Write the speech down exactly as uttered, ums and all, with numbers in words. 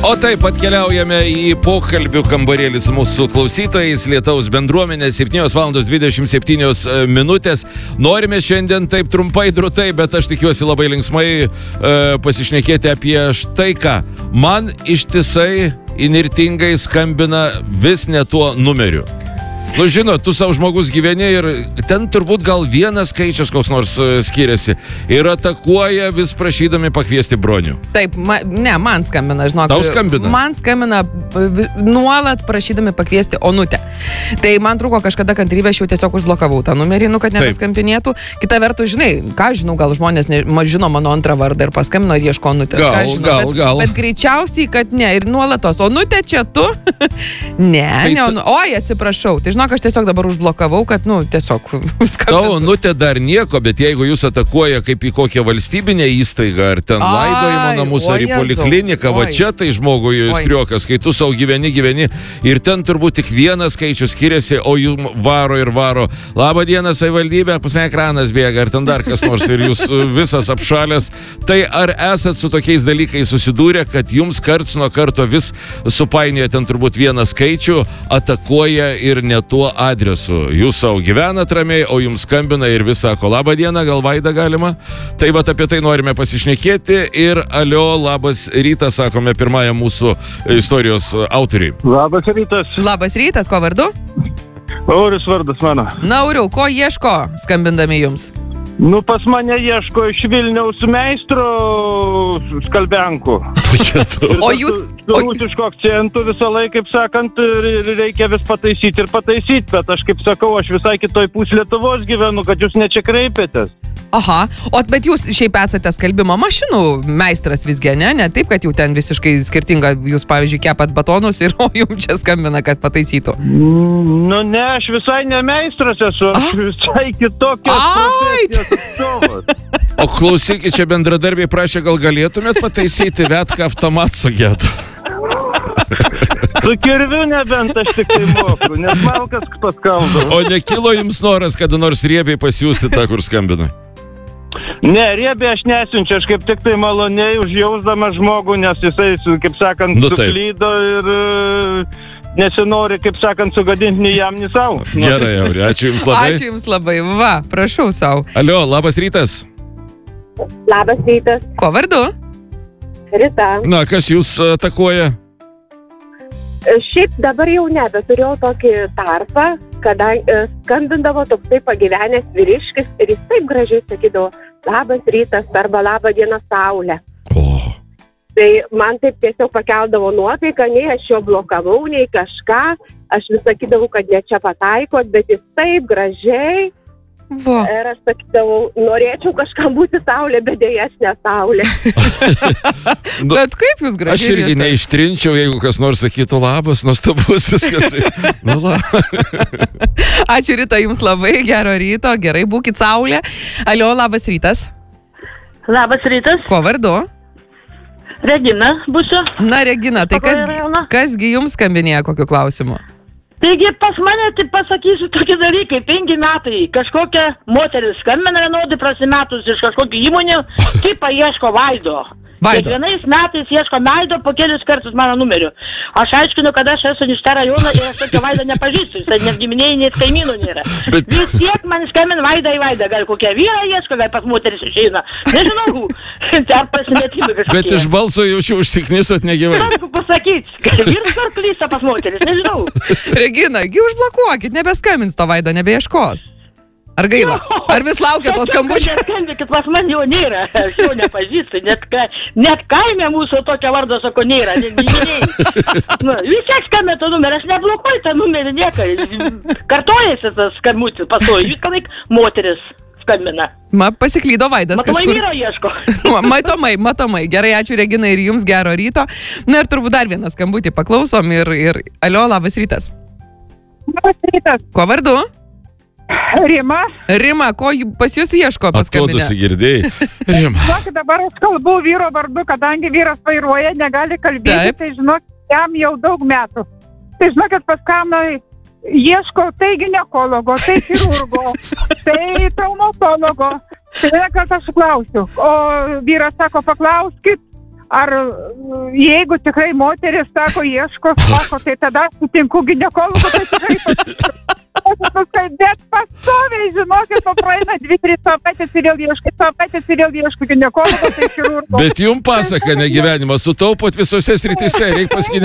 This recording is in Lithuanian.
O taip pat keliaujame į pokalbių kambarėlį su mūsų klausytojais. Lietaus bendruomenė, septynios valandos dvidešimt septynios minutės. Norime šiandien taip trumpai, drūtai, bet aš tikiuosi labai linksmai e, pasišnekėti apie štai ką. Man ištisai inirtingai skambina vis ne tuo numeriu. Nu, žinot, tu savo žmogus gyveni ir ten turbūt gal vienas skaičius koks nors skiriasi. Ir atakuoja vis prašydami pakviesti bronių. Taip, ma, ne, man skambina, žinok. Tau skambina? Man skambina v, nuolat prašydami pakviesti Onutę. Tai man trūko kažkada kantrybė, aš jau tiesiog užblokavau tą numerį, nu, kad nepaskambinėtų. Kita vertus, žinai, ką žinau, gal žmonės ne, žino mano antrą vardą ir paskambino ir ieško Onutės. Gal, ką žinau, gal, bet, gal. Bet greičiausiai, kad ne. Ir nuolatos, Onutė čia tu? ne, tai ne, ta... oi, atsiprašau. Tai žinok, aš tiesiog dabar užblokavau, kad, nu, tiesiog skambintų. Tau, Onutė, dar nieko, bet jeigu jūs atakuoja kaip į kokią valstybinę įstaigą, ar ten laidojimo namus, ar į polikliniką, va čia tai žmogui striuokas, kai tu savo gyveni, gyveni, ir ten turbūt tik vienas skaičius skiriasi, o jų varo ir varo. Labą dieną, savivaldybė, pas mane ekranas bėga, ar ten dar kas nors, ir jūs visas apšalęs. Tai ar esat su tokiais dalykais susidūrę, kad jums karts nuo karto vis supainioja ten turbūt vieną skaičių, atakuoja ir ne tuo adresu. Jūs savo gyvenat ramiai, o jums skambina ir vis sako, labą dieną, gal Vaida galima? Tai vat apie tai norime pasišnekėti ir alio, labas rytas, sakome pirmąją mūsų istorijos autoriai. Labas rytas. Labas rytas, ko vardu? Auris vardas mano. Na, Auriau, ko ieško skambindami jums? Nu, pas mane ieško iš Vilniaus meistro skalbenkų. O jūs... Su rusišku akcentu visą laiką, kaip sakant, reikia vis pataisyti ir pataisyti, bet aš, kaip sakau, aš visai kitoj pus Lietuvos gyvenu, kad jūs ne čia kreipėtės. Aha, o bet jūs šiaip esate skalbimo mašinų meistras visgi, ne? Ne taip, kad jau ten visiškai skirtinga, jūs, pavyzdžiui, kepat batonus ir o jums čia skambina, kad pataisytų. Nu, ne, aš visai ne meistras esu, aš A? visai kitokios profesijos atstovas. O klausykit, čia bendradarbiai prašė, gal galėtumėt pataisyti Vetka automat sugėtų. Su kirviu nebent aš tik tai moku, nes malkas paskaldo. O nekilo jums noras kada nors riebiai pasiūsti tą, kur skambina? Ne, riebiai aš nesiunčiu, aš kaip tik tai maloniai užjausdamas žmogų, nes jisai, kaip sakant, nu, suklydo ir nesinori, kaip sakant, sugadinti nei jam, nei savo. Gerai, Auri, ačiū jums labai. Ačiū jums labai, va, prašau savo. Alio, labas rytas. Labas rytas. Ko vardu? Rita. Na, kas jūs atakuoja? Šiaip dabar jau nebe, turėjau tokį tarpą, kada skambindavo toksai pagyvenęs vyriškis ir jis taip gražiai sakydavo, labas rytas arba labą dieną saulė. Oh. Tai man taip tiesiog pakeldavo nuotaiką, nei aš jo blokavau, nei kažką, aš vis sakydavau, kad ne čia pataikot, bet jis taip gražiai. Va. Ir aš sakydavau, norėčiau kažkam būti saulė, bet dėja aš ne saulė. nu, bet kaip jūs gražiai? Aš irgi neištrinčiau, jeigu kas nors sakytų labas, nuostabus viskas. Nu, la. Ačiū Rita jums labai, gero ryto, gerai, būkit saulė. Alio, labas rytas. Labas rytas. Ko vardu? Regina būsiu. Na, Regina, tai kas, kasgi jums skambinėja kokiu klausimu? Taigi pas mane, tai pasakysiu tokie dalykai, penki metai, kažkokia moteris skambina vienodai prasimetus iš kažkokio įmonė, kaip paieško Vaido. Vaido. Kiekvienais metais ieško Vaido po kelis kartus mano numeriu. Aš aiškinu, kad aš esu iš tą rajoną ir aš tokio Vaidą nepažįstu, jis net giminėjai, net kaimynų nėra. Bet... Vis tiek man skambina Vaidą į Vaidą, gal kokią vyrą ieško, gal pas moteris išeina. Nežinau, ar pasimetimai kažkokie. Bet iš balso jaučiu užsiknisot negyvai. Noriu pasakyti, vyras ar klysta pas moteris, nežinau. Regina, gi užblokuokit, nebeskambins to Vaido, nebeieškos. Ar gaila? Ar vis laukia tos skambučio? Neskambykit, pas man jo nėra, aš jo nepažįstu, net, ka, net kaime mūsų tokio vardo, sako, nėra, net giminiai. Nu, vis tiek skambė tą numerį, aš neblokuoju tą numerį nieką, kartojasi tas skambutis, pasoju, vis kalaik moteris skambina. Ma, pasiklydo Vaidas matomai kažkur. Matomai vyro ieško. matomai, matomai, gerai, ačiū Regina ir jums gero ryto. Na ir turbūt dar vieną skambutį paklausom ir, ir alio, labas rytas. Labas rytas. Ko vardu? Rima. Rima, ko pas jūs ieško paskambinę? Atodusi girdėjai. Rima. Žinok, dabar aš kalbu vyro vardu, kadangi vyras vairuoja, negali kalbėti, Taip. Tai žinok, jam jau daug metų. Tai žinokit, paskambino, ieško tai ginekologo, tai chirurgo, tai traumatologo. Tai vieną kartą aš klausiu, o vyras sako, paklauskit, ar jeigu tikrai moteris, sako, ieško, sako, tai tada sutinku ginekologų, tai tikrai pasikalbėt, bet pastoviai, žinokit, to praeina dvi, trys savaitės ir vėl ieško, savaitės ir vėl ieško ginekologų, tai chirurgo. Bet jums pasaka, ne gyvenimas, sutaupot visose srityse, reikia pas